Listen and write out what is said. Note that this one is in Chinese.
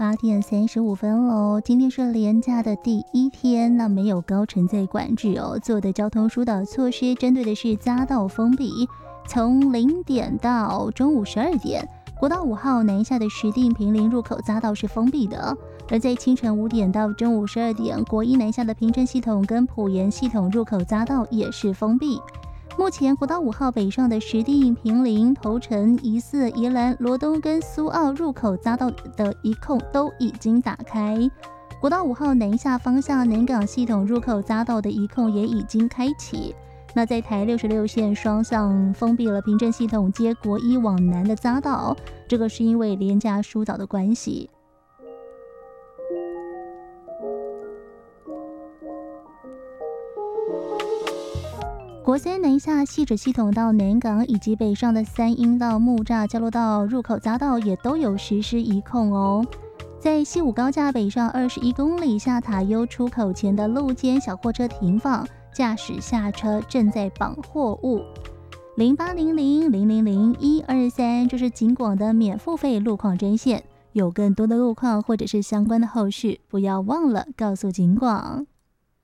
8点35分喽。今天是连假的第一天，那没有高承载管制哦，做的交通疏导措施针对的是匝道封闭，从0点到中午12点，国道5号南下的石碇坪林入口匝道是封闭的，而在清晨5点到中午12点，国一南下的平镇系统跟埔盐系统入口匝道也是封闭。目前国道5号北上的石碇、坪林、头城、宜四、宜兰、罗东跟苏澳入口匝道的一控都已经打开，国道5号南下方向南港系统入口匝道的一控也已经开启。那在台66线双向封闭了平镇系统接国一往南的匝道，这个是因为连假疏导的关系。国三南下汐止系统到南港以及北上的三鶯到木栅交流道入口匝道也都有实施移控哦。在西武高架北上21公里下塔悠出口前的路肩小货车停放，驾驶下车正在绑货物。0800000123，这是警广的免付费路况专线，有更多的路况或者是相关的后续，不要忘了告诉警广。